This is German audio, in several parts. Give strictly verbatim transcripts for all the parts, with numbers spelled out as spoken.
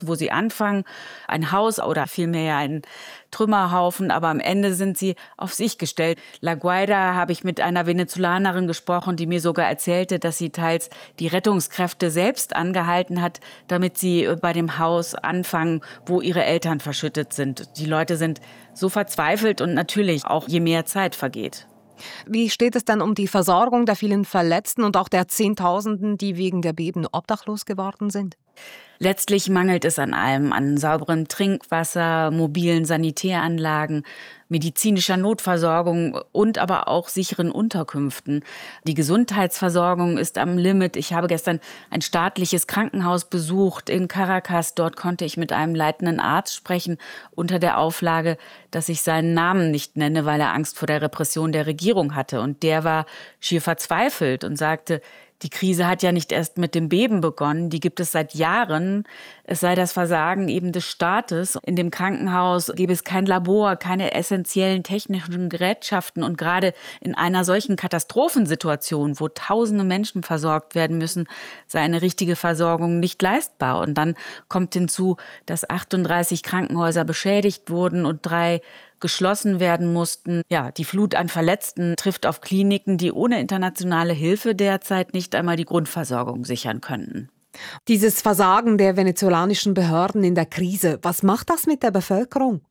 wo sie anfangen, ein Haus oder vielmehr ein Trümmerhaufen, aber am Ende sind sie auf sich gestellt. La Guaira habe ich mit einer Venezolanerin gesprochen, die mir sogar erzählte, dass sie teils die Rettungskräfte selbst angehalten hat, damit sie bei dem Haus anfangen, wo ihre Eltern verschüttet sind. Die Leute sind so verzweifelt und natürlich auch je mehr Zeit vergeht. Wie steht es denn um die Versorgung der vielen Verletzten und auch der Zehntausenden, die wegen der Beben obdachlos geworden sind? Letztlich mangelt es an allem, an sauberem Trinkwasser, mobilen Sanitäranlagen, medizinischer Notversorgung und aber auch sicheren Unterkünften. Die Gesundheitsversorgung ist am Limit. Ich habe gestern ein staatliches Krankenhaus besucht in Caracas. Dort konnte ich mit einem leitenden Arzt sprechen, unter der Auflage, dass ich seinen Namen nicht nenne, weil er Angst vor der Repression der Regierung hatte. Und der war schier verzweifelt und sagte, die Krise hat ja nicht erst mit dem Beben begonnen, die gibt es seit Jahren. Es sei das Versagen eben des Staates. In dem Krankenhaus gäbe es kein Labor, keine essentiellen technischen Gerätschaften. Und gerade in einer solchen Katastrophensituation, wo tausende Menschen versorgt werden müssen, sei eine richtige Versorgung nicht leistbar. Und dann kommt hinzu, dass achtunddreißig Krankenhäuser beschädigt wurden und drei geschlossen werden mussten. Ja, die Flut an Verletzten trifft auf Kliniken, die ohne internationale Hilfe derzeit nicht einmal die Grundversorgung sichern könnten. Dieses Versagen der venezolanischen Behörden in der Krise, was macht das mit der Bevölkerung?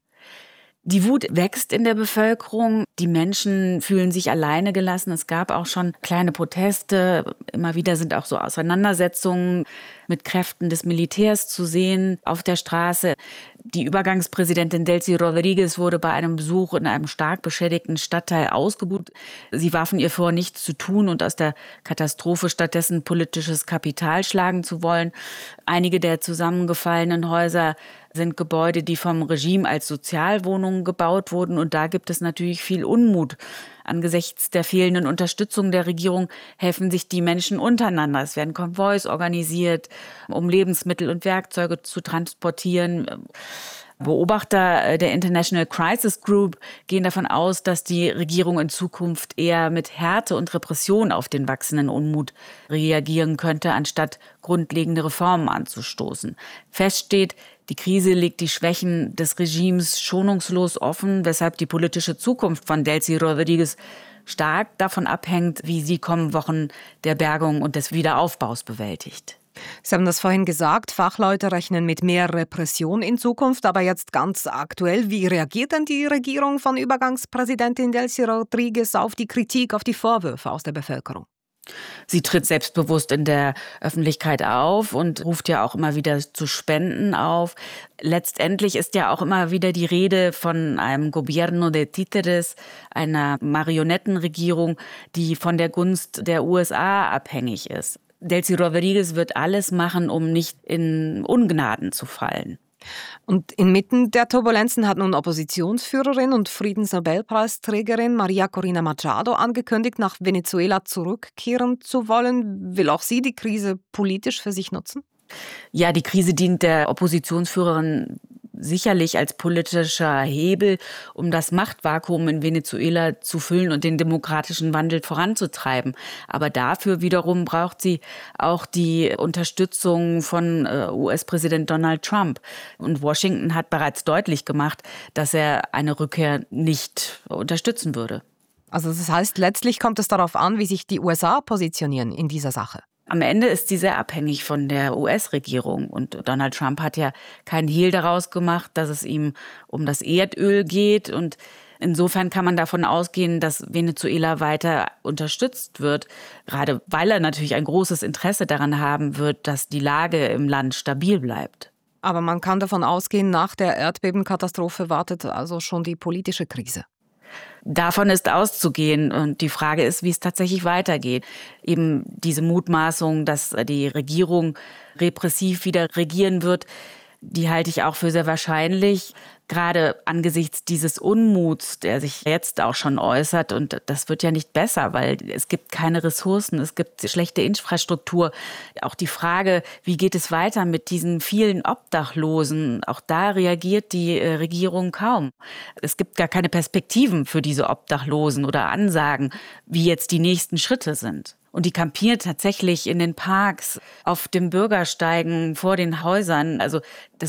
Die Wut wächst in der Bevölkerung. Die Menschen fühlen sich alleine gelassen. Es gab auch schon kleine Proteste. Immer wieder sind auch so Auseinandersetzungen mit Kräften des Militärs zu sehen auf der Straße. Die Übergangspräsidentin Delcy Rodríguez wurde bei einem Besuch in einem stark beschädigten Stadtteil ausgebuht. Sie warfen ihr vor, nichts zu tun und aus der Katastrophe stattdessen politisches Kapital schlagen zu wollen. Einige der zusammengefallenen Häuser sind Gebäude, die vom Regime als Sozialwohnungen gebaut wurden. Und da gibt es natürlich viel Unmut. Angesichts der fehlenden Unterstützung der Regierung helfen sich die Menschen untereinander. Es werden Konvois organisiert, um Lebensmittel und Werkzeuge zu transportieren. Beobachter der International Crisis Group gehen davon aus, dass die Regierung in Zukunft eher mit Härte und Repression auf den wachsenden Unmut reagieren könnte, anstatt grundlegende Reformen anzustoßen. Fest steht, die Krise legt die Schwächen des Regimes schonungslos offen, weshalb die politische Zukunft von Delcy Rodríguez stark davon abhängt, wie sie kommende Wochen der Bergung und des Wiederaufbaus bewältigt. Sie haben das vorhin gesagt, Fachleute rechnen mit mehr Repression in Zukunft, aber jetzt ganz aktuell, wie reagiert denn die Regierung von Übergangspräsidentin Delcy Rodríguez auf die Kritik, auf die Vorwürfe aus der Bevölkerung? Sie tritt selbstbewusst in der Öffentlichkeit auf und ruft ja auch immer wieder zu Spenden auf. Letztendlich ist ja auch immer wieder die Rede von einem Gobierno de Títeres, einer Marionettenregierung, die von der Gunst der U S A abhängig ist. Delcy Rodríguez wird alles machen, um nicht in Ungnaden zu fallen. Und inmitten der Turbulenzen hat nun Oppositionsführerin und Friedensnobelpreisträgerin Maria Corina Machado angekündigt, nach Venezuela zurückkehren zu wollen. Will auch sie die Krise politisch für sich nutzen? Ja, die Krise dient der Oppositionsführerin sicherlich als politischer Hebel, um das Machtvakuum in Venezuela zu füllen und den demokratischen Wandel voranzutreiben. Aber dafür wiederum braucht sie auch die Unterstützung von U S-Präsident Donald Trump. Und Washington hat bereits deutlich gemacht, dass er eine Rückkehr nicht unterstützen würde. Also das heißt, letztlich kommt es darauf an, wie sich die U S A positionieren in dieser Sache. Am Ende ist sie sehr abhängig von der U S-Regierung. Und Donald Trump hat ja keinen Hehl daraus gemacht, dass es ihm um das Erdöl geht. Und insofern kann man davon ausgehen, dass Venezuela weiter unterstützt wird, gerade weil er natürlich ein großes Interesse daran haben wird, dass die Lage im Land stabil bleibt. Aber man kann davon ausgehen, nach der Erdbebenkatastrophe wartet also schon die politische Krise. Davon ist auszugehen. Und die Frage ist, wie es tatsächlich weitergeht. Eben diese Mutmaßung, dass die Regierung repressiv wieder regieren wird, die halte ich auch für sehr wahrscheinlich. Gerade angesichts dieses Unmuts, der sich jetzt auch schon äußert. Und das wird ja nicht besser, weil es gibt keine Ressourcen, es gibt schlechte Infrastruktur. Auch die Frage, wie geht es weiter mit diesen vielen Obdachlosen? Auch da reagiert die Regierung kaum. Es gibt gar keine Perspektiven für diese Obdachlosen oder Ansagen, wie jetzt die nächsten Schritte sind. Und die kampiert tatsächlich in den Parks, auf den Bürgersteigen, vor den Häusern. Also das